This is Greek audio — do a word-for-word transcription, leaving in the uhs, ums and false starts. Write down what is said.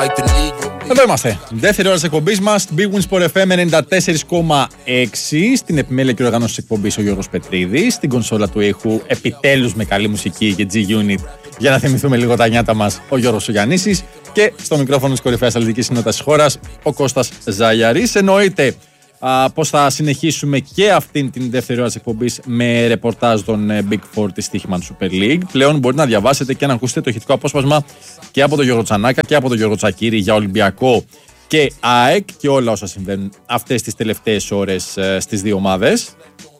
Εδώ είμαστε. Δεύτερη ώρα τη εκπομπή μα, Big Win Sport εφ εμ ενενήντα τέσσερα κόμμα έξι. Στην επιμέλεια και οργάνωση τη εκπομπή ο Γιώργος Πετρίδης. Στην κονσόλα του ήχου, επιτέλους με καλή μουσική και G-Unit για να θυμηθούμε λίγο τα νιάτα μας, ο Γιώργος Γιαννήσης. Και στο μικρόφωνο της κορυφαίας αθλητικής συνότητας της χώρας, ο Κώστας Ζαγιαρής. Εννοείται πως θα συνεχίσουμε και αυτήν την δεύτερη ώρα της εκπομπής με ρεπορτάζ των Big Four της Stoichman Super League. Πλέον μπορείτε να διαβάσετε και να ακούσετε το ηχητικό απόσπασμα και από τον Γιώργο Τσανάκα και από τον Γιώργο Τσακίρη για Ολυμπιακό και ΑΕΚ και όλα όσα συμβαίνουν αυτές τις τελευταίες ώρες στις δύο ομάδες.